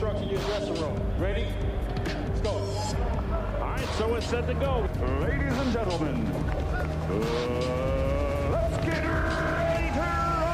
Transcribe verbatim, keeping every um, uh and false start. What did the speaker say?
structure your dressing room. Ready? Let's go. All right, so it's set to go. Ladies and gentlemen,